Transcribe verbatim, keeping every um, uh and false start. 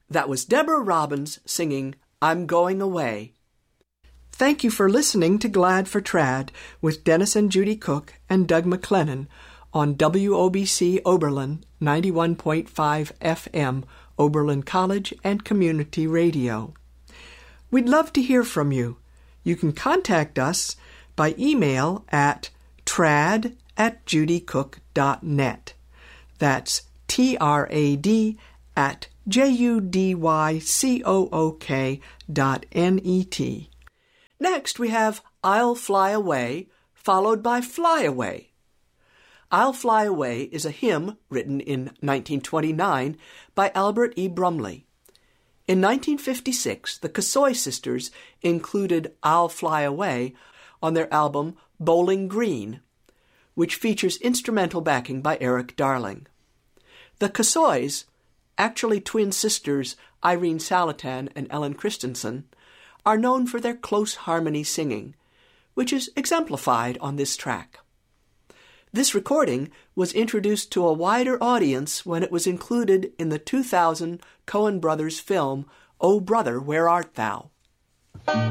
That was Deborah Robbins singing I'm Going Away. Thank you for listening to Glad for Trad with Dennis and Judy Cook and Doug McLennan on W O B C Oberlin ninety-one point five F M, Oberlin College and Community Radio. We'd love to hear from you. You can contact us by email at trad at judycook dot net. That's T R A D at J U D Y C O O K dot N E T. Next we have I'll Fly Away, followed by Fly Away. I'll Fly Away is a hymn written in nineteen twenty-nine by Albert E. Brumley. In nineteen fifty-six, the Cassoy Sisters included I'll Fly Away on their album Bowling Green, which features instrumental backing by Eric Darling. The Cassoys, actually twin sisters Irene Salatan and Ellen Christensen, are known for their close harmony singing, which is exemplified on this track. This recording was introduced to a wider audience when it was included in the two thousand Coen Brothers film, Oh Brother, Where Art Thou?